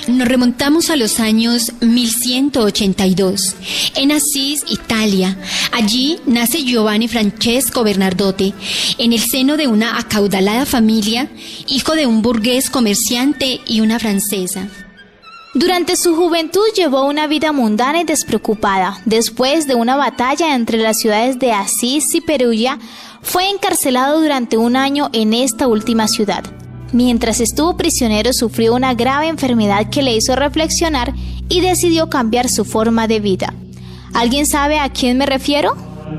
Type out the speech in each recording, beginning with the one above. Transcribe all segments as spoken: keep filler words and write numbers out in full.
Nos remontamos a los años mil ciento ochenta y dos, en Asís, Italia. Allí nace Giovanni Francesco Bernardotti, en el seno de una acaudalada familia, hijo de un burgués comerciante y una francesa. Durante su juventud llevó una vida mundana y despreocupada. Después de una batalla entre las ciudades de Asís y Perugia, fue encarcelado durante un año en esta última ciudad. Mientras estuvo prisionero, sufrió una grave enfermedad que le hizo reflexionar y decidió cambiar su forma de vida. ¿Alguien sabe a quién me refiero?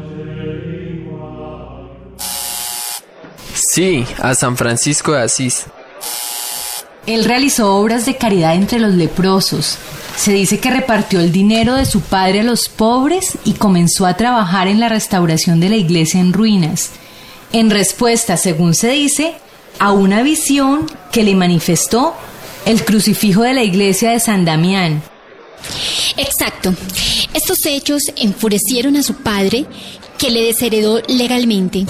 Sí, a San Francisco de Asís. Él realizó obras de caridad entre los leprosos. Se dice que repartió el dinero de su padre a los pobres y comenzó a trabajar en la restauración de la iglesia en ruinas, en respuesta, según se dice, a una visión que le manifestó el crucifijo de la iglesia de San Damián. Exacto. Estos hechos enfurecieron a su padre, que le desheredó legalmente.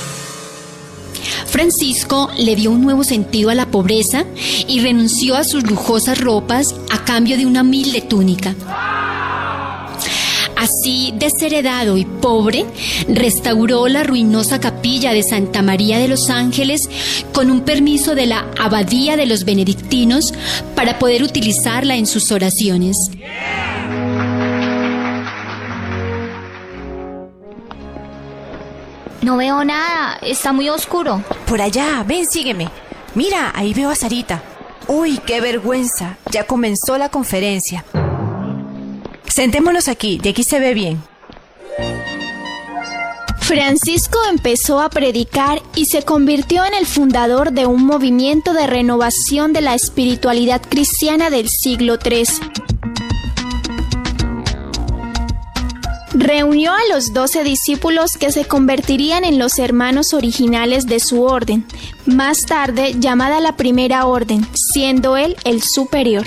Francisco le dio un nuevo sentido a la pobreza y renunció a sus lujosas ropas a cambio de una humilde túnica. Así, desheredado y pobre, restauró la ruinosa capilla de Santa María de los Ángeles con un permiso de la abadía de los benedictinos para poder utilizarla en sus oraciones. No veo nada, está muy oscuro. Por allá, ven, sígueme. Mira, ahí veo a Sarita. Uy, qué vergüenza, ya comenzó la conferencia. Sentémonos aquí, de aquí se ve bien. Francisco empezó a predicar y se convirtió en el fundador de un movimiento de renovación de la espiritualidad cristiana del siglo tercero. Reunió a los doce discípulos que se convertirían en los hermanos originales de su orden, más tarde llamada la Primera Orden, siendo él el superior.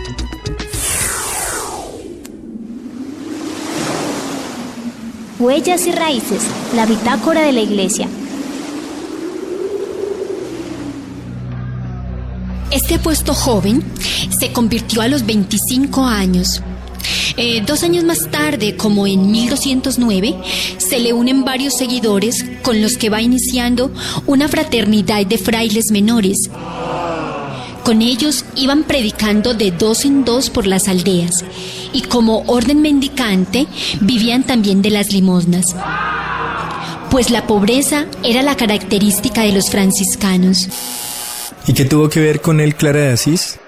Huellas y raíces, la bitácora de la iglesia. Este apuesto joven se convirtió a los veinticinco años. Eh, dos años más tarde, como en mil doscientos nueve, se le unen varios seguidores con los que va iniciando una fraternidad de frailes menores. Con ellos iban predicando de dos en dos por las aldeas y como orden mendicante vivían también de las limosnas, pues la pobreza era la característica de los franciscanos. ¿Y qué tuvo que ver con él Clara de Asís?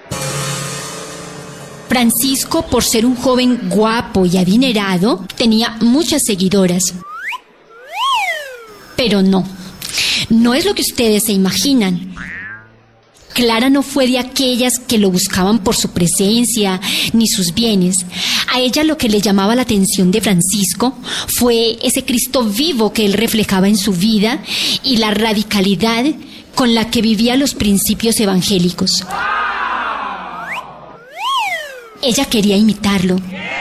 Francisco, por ser un joven guapo y adinerado, tenía muchas seguidoras. Pero no, no es lo que ustedes se imaginan. Clara no fue de aquellas que lo buscaban por su presencia ni sus bienes. A ella lo que le llamaba la atención de Francisco fue ese Cristo vivo que él reflejaba en su vida y la radicalidad con la que vivía los principios evangélicos. Ella quería imitarlo.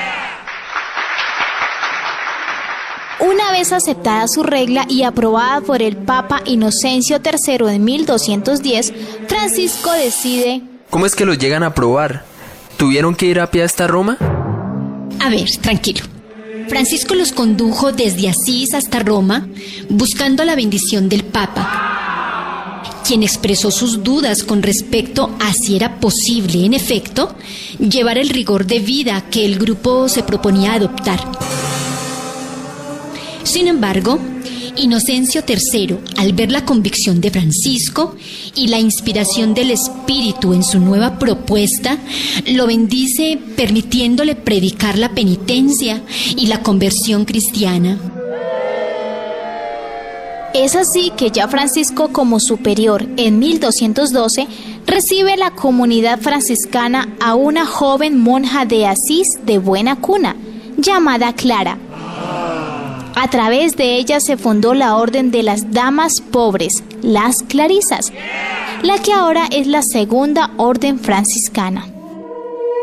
Una vez aceptada su regla y aprobada por el Papa Inocencio tercero en mil doscientos diez, Francisco decide... ¿Cómo es que lo llegan a aprobar? ¿Tuvieron que ir a pie hasta Roma? A ver, tranquilo. Francisco los condujo desde Asís hasta Roma, buscando la bendición del Papa, quien expresó sus dudas con respecto a si era posible, en efecto, llevar el rigor de vida que el grupo se proponía adoptar. Sin embargo, Inocencio tercero, al ver la convicción de Francisco y la inspiración del Espíritu en su nueva propuesta, lo bendice permitiéndole predicar la penitencia y la conversión cristiana. Es así que ya Francisco, como superior, en mil doscientos doce, recibe la comunidad franciscana a una joven monja de Asís de buena cuna, llamada Clara. A través de ella se fundó la Orden de las Damas Pobres, las Clarisas, la que ahora es la segunda orden franciscana.